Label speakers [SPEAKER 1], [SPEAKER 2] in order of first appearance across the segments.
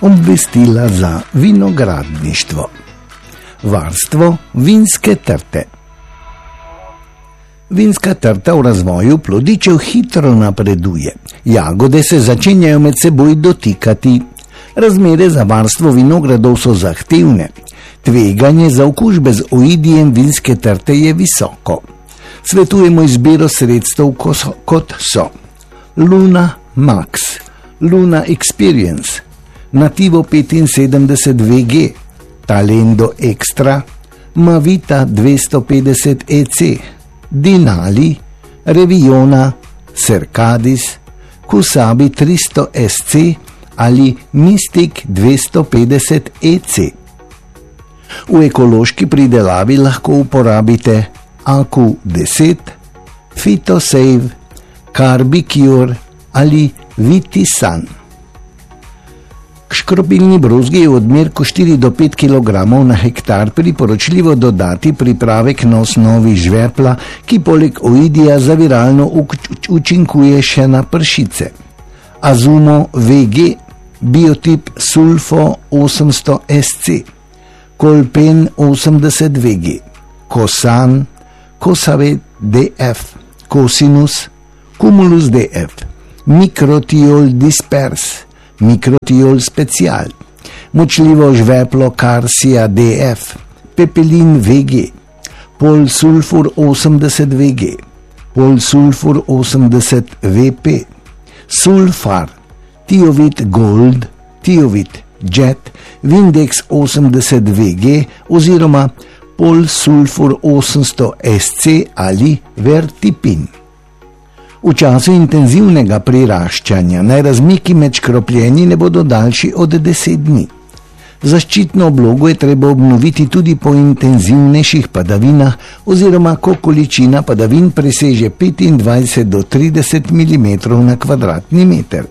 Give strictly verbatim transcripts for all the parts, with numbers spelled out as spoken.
[SPEAKER 1] Obvestila za vinogradništvo. Varstvo vinske trte. Vinska trta v razvoju plodičev hitro napreduje. Jagode se začenjajo med seboj dotikati. Razmere za varstvo vinogradov so zahtevne. Tveganje za okužbe z oidijem vinske trte je visoko. Svetujemo izbiro sredstev, kot so Luna Max, Luna Experience, Nativo petinsedemdeset V G, Talendo Extra, Mavita dvesto petdeset E C, Dinali, Reviona, Cercadis, Kusabi tristo S C ali Mystic dvesto petdeset E C. V ekološki pridelavi lahko uporabite A Q deset, Phytosave, Carbicure ali Vitisan. K škropilni brozgi je v odmerku štiri do pet kilogramov na hektar priporočljivo dodati pripravek na osnovi žvepla, ki poleg oidija zaviralno učinkuje še na pršice. Azumo V G, biotip Sulfo osemsto S C, Kolpen osemdeset V G, Kosan, Kosavet D F, Cosinus, Cumulus D F, Mikrotiol Dispers, Mikrotiol Special, močljivo žveplo Karsia D F, Pepelin V G, Polsulfur osemdeset V G, Polsulfur osemdeset V P, Sulfar, Tiovit Gold, Tiovit Jet, Vindex osemdeset V G oziroma Polsulfur osemsto S C ali Vertipin. V času intenzivnega priraščanja naj razmiki med škropljenji ne bodo daljši od deset dni. Zaščitno oblogo je treba obnoviti tudi po intenzivnejših padavinah oziroma ko količina padavin preseže petindvajset do trideset milimetrov na kvadratni meter.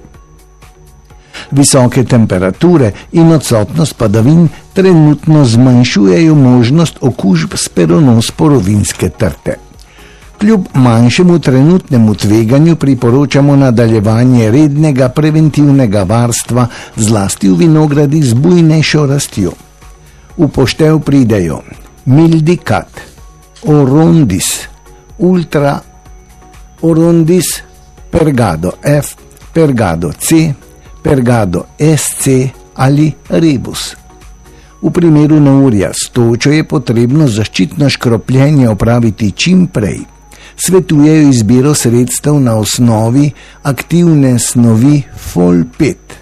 [SPEAKER 1] Visoke temperature in odsotnost padavin trenutno zmanjšujejo možnost okužb s peronosporo vinske trte. Kljub manjšemu trenutnemu tveganju priporočamo nadaljevanje rednega preventivnega varstva, zlasti v vinogradih z bujnejšo rastjo. V poštev pridejo Mildicat, Orondis, Ultra, Orondis, Pergado F, Pergado C, Pergado S C ali Rebus. V primeru neurja s točo je potrebno zaščitno škropljenje opraviti čim prej. Svetujejo izbiro sredstev na osnovi aktivne snovi Fol pet,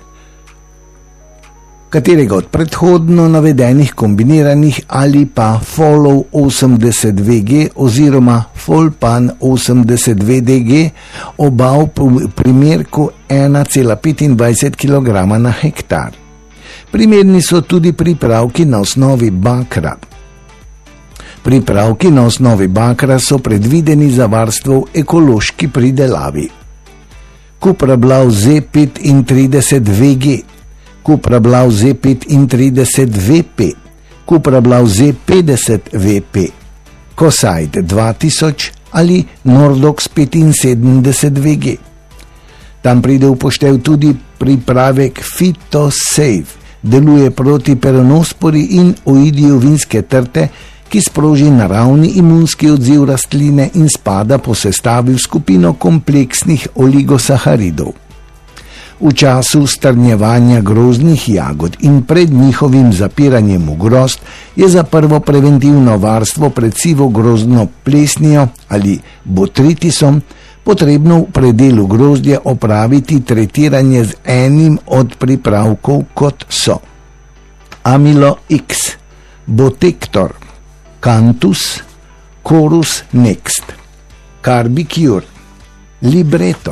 [SPEAKER 1] katerega od predhodno navedenih kombiniranih ali pa Follow osemdeset V G oziroma Folpan osemdeset V D G, oba v primerku ena cela petindvajset kilograma na hektar. Primerni so tudi pripravki na osnovi bakra. Pripravki na osnovi bakra so predvideni za varstvo v ekološki pridelavi. Kuprablav Z petintrideset V G, Kuprablav Z petintrideset V P, Kuprablav Z petdeset V P, Kosajt dva tisoč ali Nordox petinsedemdeset V G. Tam pride v poštev tudi pripravek Phytosave, deluje proti peronospori in oidiju vinske trte, ki sproži naravni imunski odziv rastline in spada po sestavi v skupino kompleksnih oligosaharidov. V času strnjevanja grozdnih jagod in pred njihovim zapiranjem v grozd je za prvo preventivno varstvo pred sivo grozdno plesnijo ali botritisom potrebno v predelu grozdja opraviti tretiranje z enim od pripravkov, kot so Amilo X, Botektor, Cantus, Chorus Next, Carbicure, Libretto.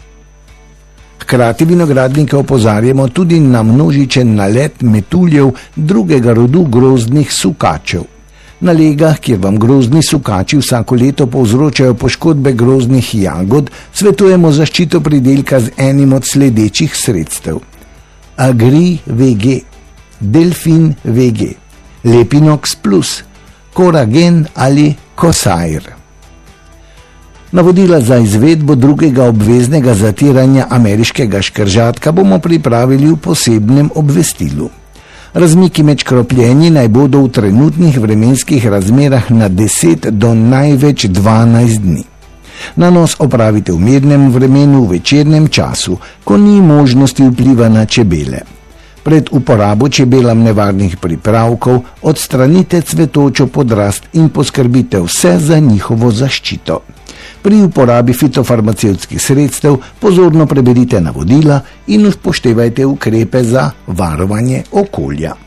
[SPEAKER 1] Hkrati vinogradnike opozarjamo tudi na množičen nalet metuljev drugega rodu grozdnih sukačev. Na legah, kjer vam grozdni sukači vsako leto povzročajo poškodbe grozdnih jagod, svetujemo zaščito pridelka z enim od sledečih sredstev: Agri V G, Delfin V G, Lepinox Plus, Koragen ali Kosair. Navodila za izvedbo drugega obveznega zatiranja ameriškega škržatka bomo pripravili v posebnem obvestilu. Razmiki med škropljenji naj bodo v trenutnih vremenskih razmerah na deset do največ dvanajst dni. Nanos opravite v mirnem vremenu v večernem času, ko ni možnosti vpliva na čebele. Pred uporabo čebelam nevarnih pripravkov odstranite cvetočo podrast in poskrbite vse za njihovo zaščito. Pri uporabi fitofarmacevtskih sredstev pozorno preberite navodila in upoštevajte ukrepe za varovanje okolja.